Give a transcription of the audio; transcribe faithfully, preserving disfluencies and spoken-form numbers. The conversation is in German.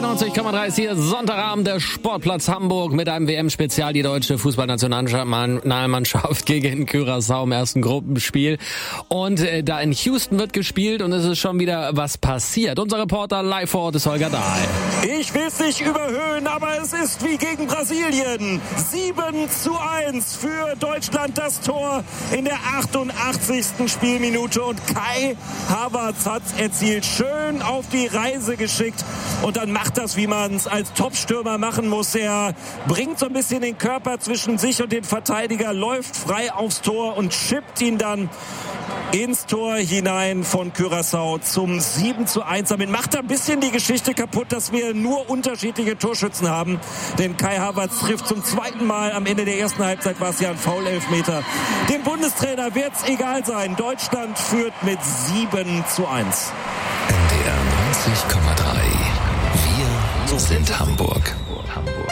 neunzig Komma drei ist hier Sonntagabend der Sportplatz Hamburg mit einem W M-Spezial. Die deutsche Fußballnationalmannschaft gegen Curaçao im ersten Gruppenspiel. Und äh, da in Houston wird gespielt und es ist schon wieder was passiert. Unser Reporter live vor Ort ist Holger Dahl. Ich will es nicht überhöhen, aber es ist wie gegen Brasilien. sieben zu eins für Deutschland, das Tor in der achtundachtzigsten Spielminute. Und Kai Havertz hat es erzielt. Schön auf die Reise geschickt. Und dann macht das, wie man es als Topstürmer machen muss. Er bringt so ein bisschen den Körper zwischen sich und den Verteidiger, läuft frei aufs Tor und chippt ihn dann ins Tor hinein von Curaçao zum sieben zu eins. Damit macht er ein bisschen die Geschichte kaputt, dass wir nur unterschiedliche Torschützen haben. Denn Kai Havertz trifft zum zweiten Mal. Am Ende der ersten Halbzeit war es ja ein Foul-Elfmeter. Dem Bundestrainer wird es egal sein. Deutschland führt mit sieben zu eins. N D R neunzig Komma drei. Wir sind Hamburg.